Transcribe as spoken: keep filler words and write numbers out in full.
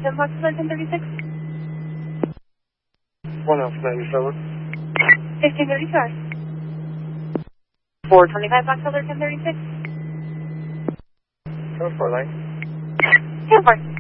ten Fox ten thirty-six. one Alpha ninety-seven. fifteen thirty-five. four twenty-five Fox ten thirty-six. ten four nine. ten four.